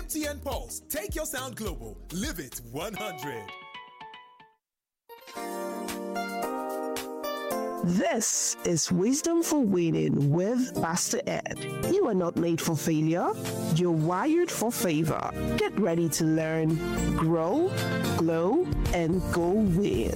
MTN Pulse. Take your sound global. Live it 100. This is Wisdom for Winning with Pastor Ed. You are not made for failure. You're wired for favor. Get ready to learn, grow, glow, and go win.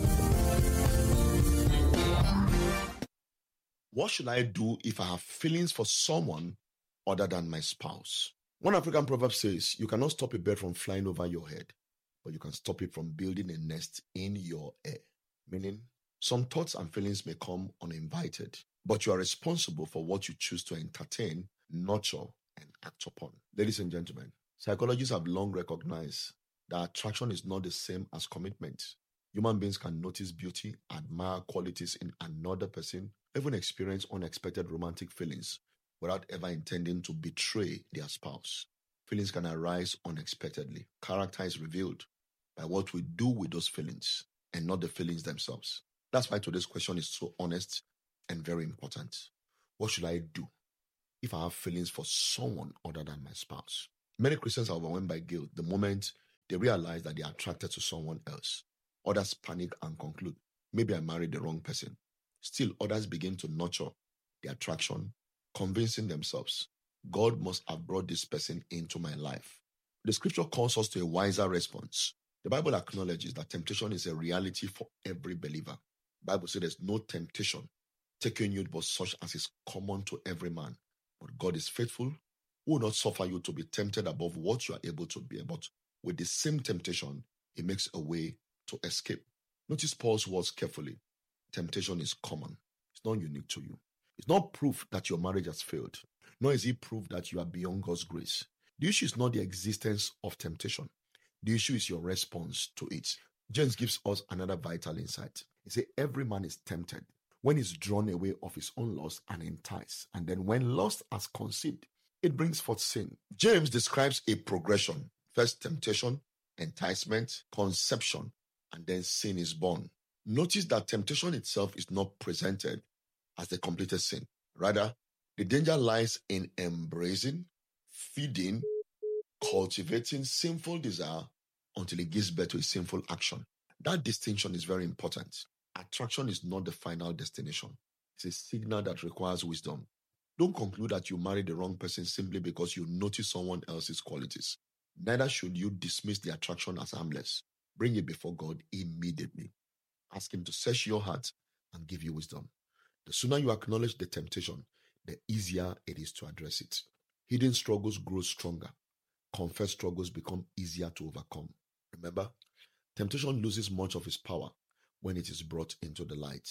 What should I do if I have feelings for someone other than my spouse? One African proverb says, you cannot stop a bird from flying over your head, but you can stop it from building a nest in your air. Meaning, some thoughts and feelings may come uninvited, but you are responsible for what you choose to entertain, nurture, and act upon. Ladies and gentlemen, psychologists have long recognized that attraction is not the same as commitment. Human beings can notice beauty, admire qualities in another person, even experience unexpected romantic feelings without ever intending to betray their spouse. Feelings can arise unexpectedly. Character is revealed by what we do with those feelings and not the feelings themselves. That's why today's question is so honest and very important. What should I do if I have feelings for someone other than my spouse? Many Christians are overwhelmed by guilt the moment they realize that they are attracted to someone else. Others panic and conclude, maybe I married the wrong person. Still, others begin to nurture the attraction, convincing themselves, God must have brought this person into my life. The scripture calls us to a wiser response. The Bible acknowledges that temptation is a reality for every believer. The Bible says there's no temptation taking you but such as is common to every man. But God is faithful, who will not suffer you to be tempted above what you are able to bear. But with the same temptation, He makes a way to escape. Notice Paul's words carefully. Temptation is common. It's not unique to you. It's not proof that your marriage has failed, nor is it proof that you are beyond God's grace. The issue is not the existence of temptation. The issue is your response to it. James gives us another vital insight. He says, every man is tempted when he's drawn away of his own lust and enticed. And then when lust has conceived, it brings forth sin. James describes a progression. First, temptation, enticement, conception, and then sin is born. Notice that temptation itself is not presented as the completed sin. Rather, the danger lies in embracing, feeding, cultivating sinful desire until it gives birth to a sinful action. That distinction is very important. Attraction is not the final destination. It's a signal that requires wisdom. Don't conclude that you married the wrong person simply because you notice someone else's qualities. Neither should you dismiss the attraction as harmless. Bring it before God immediately. Ask Him to search your heart and give you wisdom. The sooner you acknowledge the temptation, the easier it is to address it. Hidden struggles grow stronger. Confessed struggles become easier to overcome. Remember, temptation loses much of its power when it is brought into the light.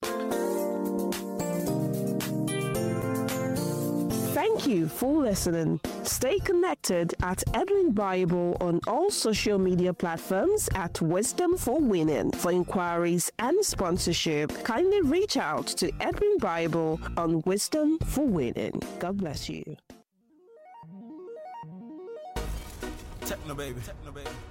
Thank you for listening. Stay connected at Edwin Bible on all social media platforms at Wisdom for Winning. For inquiries and sponsorship, kindly reach out to Edwin Bible on Wisdom for Winning. God bless you. Techno baby.